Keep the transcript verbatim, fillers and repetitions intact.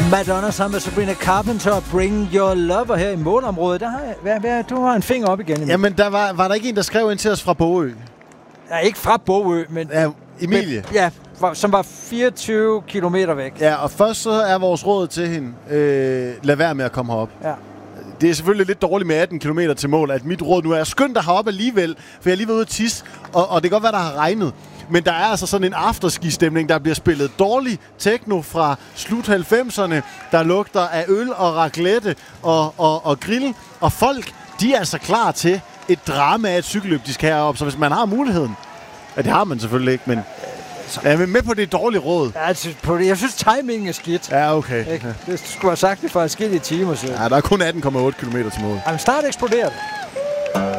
Madonna sammen med Sabrina Carpenter, Bring Your Lover her i målområdet. Der har jeg, hvad, hvad, du har en finger op igen. Jamen, der var, var der ikke en, der skrev ind til os fra Bogø? Ja, ikke fra Bogø, men... Ja, Emilie. Men, ja, som var fireogtyve kilometer væk. Ja, og først så er vores råd til hende, øh, lad være med at komme herop. Ja. Det er selvfølgelig lidt dårligt med atten kilometer til mål, at mit råd nu er skyndt dig herop alligevel, for jeg er lige været ude at tisse, og, og det kan godt være, der har regnet. Men der er altså sådan en afterski-stemning, der bliver spillet dårlig techno fra slut halvfemserne, der lugter af øl og raclette og, og, og grill, og folk, de er altså klar til et drama af et cykelløb, de skal herop, så hvis man har muligheden, ja, det har man selvfølgelig ikke, men jeg er med på det dårlige råd. Ja, altså, jeg synes, timingen er skidt. Ja, okay. Ja. Det skulle have sagt det for en skidt i timer siden. Ja, der er kun atten komma otte kilometer til mål. Jamen, snart eksploderer det.